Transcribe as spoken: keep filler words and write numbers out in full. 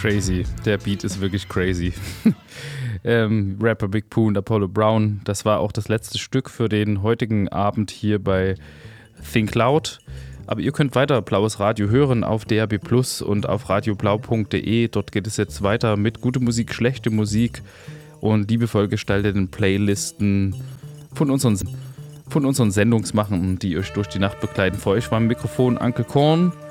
crazy. Der Beat ist wirklich crazy. ähm, Rapper Big Pooh und Apollo Brown. Das war auch das letzte Stück für den heutigen Abend hier bei Think Loud. Aber ihr könnt weiter Blaues Radio hören auf D A B Plus und auf radioblau punkt de. Dort geht es jetzt weiter mit gute Musik, schlechte Musik und liebevoll gestalteten Playlisten von unseren, von unseren Sendungsmachenden, die euch durch die Nacht begleiten. Für euch war am Mikrofon Uncle Korn.